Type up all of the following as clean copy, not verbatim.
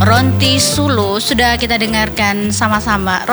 Ronti Sulu sudah kita dengarkan sama-sama.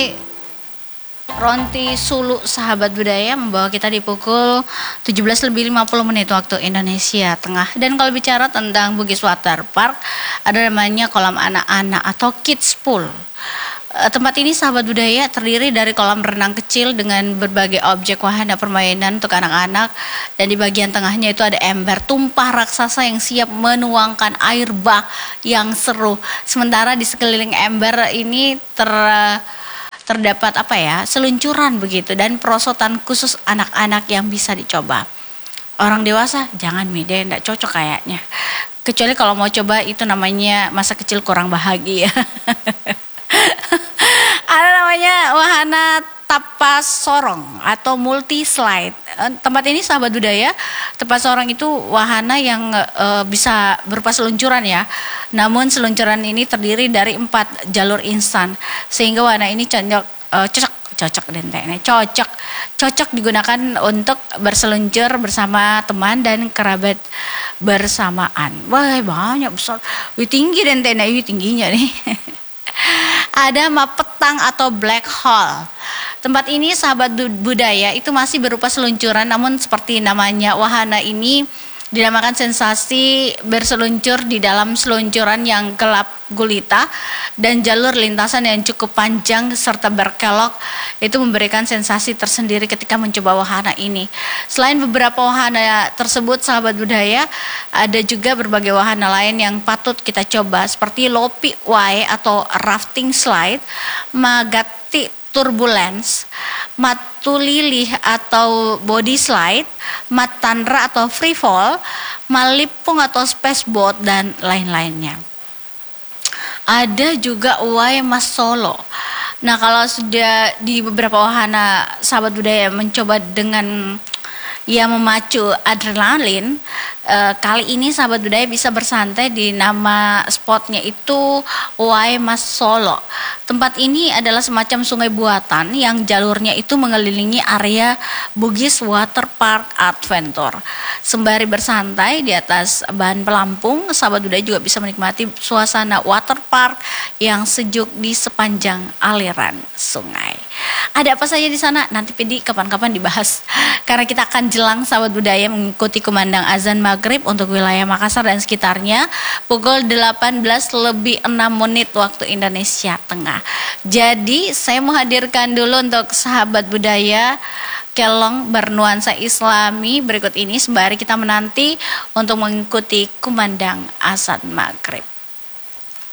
Ronti Sulu Sahabat Budaya membawa kita di pukul 17:50 waktu Indonesia Tengah. Dan kalau bicara tentang Bugis Water Park, ada namanya kolam anak-anak atau kids pool. Tempat ini Sahabat Budaya terdiri dari kolam renang kecil dengan berbagai objek wahana permainan untuk anak-anak, dan di bagian tengahnya itu ada ember tumpah raksasa yang siap menuangkan air bah yang seru. Sementara di sekeliling ember ini terdapat seluncuran begitu dan perosotan khusus anak-anak yang bisa dicoba. Orang dewasa jangan mide, enggak cocok kayaknya. Kecuali kalau mau coba itu namanya masa kecil kurang bahagia. Ada namanya wahana tapas sorong atau multi slide. Tempat ini Sahabat Budaya, tapas sorong itu wahana yang bisa berupa seluncuran ya. Namun seluncuran ini terdiri dari 4 jalur instan, sehingga wahana ini cocok digunakan untuk berseluncur bersama teman dan kerabat bersamaan. Wah, banyak besar. Tinggi dentenya, tingginya nih. Ada Mapetang atau black hole. Tempat ini Sahabat Budaya itu masih berupa seluncuran, namun seperti namanya, wahana ini dinamakan sensasi berseluncur di dalam seluncuran yang gelap gulita dan jalur lintasan yang cukup panjang serta berkelok. Itu memberikan sensasi tersendiri ketika mencoba wahana ini. Selain beberapa wahana tersebut Sahabat Budaya, ada juga berbagai wahana lain yang patut kita coba seperti Lopi Wai atau rafting slide, Magati turbulence, Matulilih atau body slide, Matandra atau free fall, Malipung atau space boat, dan lain-lainnya. Ada juga Uwai Mas Solo. Nah, kalau sudah di beberapa wahana Sahabat Budaya mencoba dengan memacu adrenalin, kali ini Sahabat Budaya bisa bersantai di nama spotnya itu Uwai Mas Solo. Tempat ini adalah semacam sungai buatan yang jalurnya itu mengelilingi area Bugis Water Park Adventure. Sembari bersantai di atas bahan pelampung, Sahabat Budaya juga bisa menikmati suasana water park yang sejuk di sepanjang aliran sungai. Ada apa saja di sana? Nanti Pedi kapan-kapan dibahas. Karena kita akan jelang Sahabat Budaya mengikuti kumandang azan maghrib untuk wilayah Makassar dan sekitarnya pukul 18:06 waktu Indonesia Tengah. Jadi saya mau hadirkan dulu untuk Sahabat Budaya kelong bernuansa Islami berikut ini sembari kita menanti untuk mengikuti kumandang azan maghrib.